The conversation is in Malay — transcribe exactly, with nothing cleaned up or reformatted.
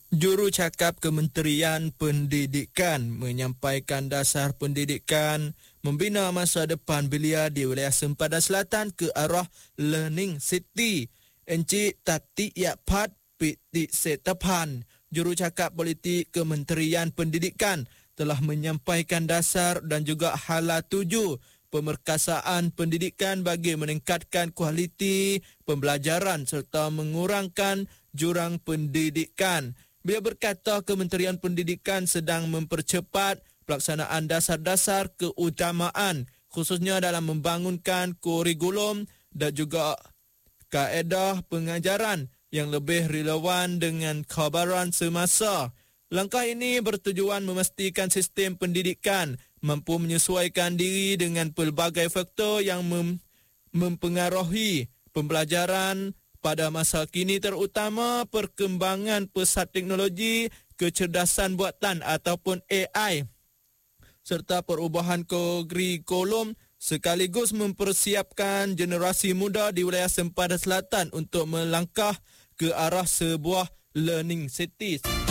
Jurucakap Kementerian Pendidikan menyampaikan dasar pendidikan membina masa depan belia di wilayah Sempadan Selatan ke arah Learning City. Encik Tati Yakpat Piti Setapan, Jurucakap Politik Kementerian Pendidikan, telah menyampaikan dasar dan juga hala tuju pemerkasaan pendidikan bagi meningkatkan kualiti pembelajaran serta mengurangkan jurang pendidikan. Beliau berkata Kementerian Pendidikan sedang mempercepat pelaksanaan dasar-dasar keutamaan khususnya dalam membangunkan kurikulum dan juga kaedah pengajaran yang lebih relevan dengan cabaran semasa. Langkah ini bertujuan memastikan sistem pendidikan mampu menyesuaikan diri dengan pelbagai faktor yang mem- mempengaruhi pembelajaran pada masa kini, terutama perkembangan pesat teknologi, kecerdasan buatan ataupun A I serta perubahan kurikulum sekaligus mempersiapkan generasi muda di wilayah Sempadan Selatan untuk melangkah ke arah sebuah learning city.